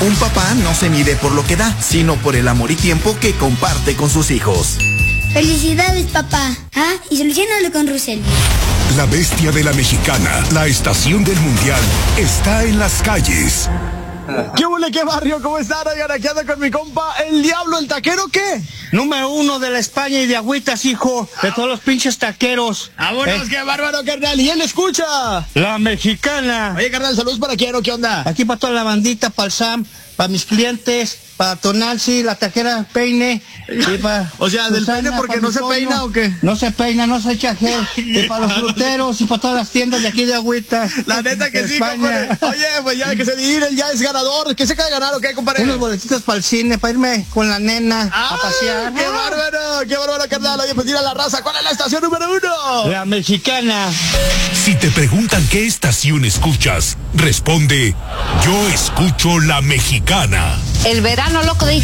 Un papá no se mide por lo que da, sino por el amor y tiempo que comparte con sus hijos. Felicidades, papá. Ah, y solucionalo con Russell. La bestia de la mexicana, la estación del mundial, está en las calles. ¿Qué huele, qué barrio? ¿Cómo están? Oigan, aquí ando con mi compa, el Diablo, el taquero, ¿qué? Número 1 de la España y de agüitas, hijo, de todos los pinches taqueros. ¡Vámonos, qué bárbaro, carnal! ¿Y él escucha? La mexicana. Oye, carnal, saludos para quién, ¿qué onda? Aquí para toda la bandita, para el Sam, para mis clientes, para Tonalsi, la taquera Peine. Y para o sea, del Susana, peine porque no se Antonio. peina, ¿o qué? No se peina, no se echa gel. Y para los fruteros y para todas las tiendas de aquí de agüitas. La neta que sí, compadre. Oye, pues ya que se divide, ya es ganador. ¿Qué se acaba de ganar o qué, compadre? Unos boletitos para el cine, para irme con la nena a pasear. ¡Qué bárbaro, carnal! Oye, pues mira la raza. ¿Cuál es la estación número 1? La mexicana. Si te preguntan qué estación escuchas, responde: yo escucho la mexicana. El verano loco de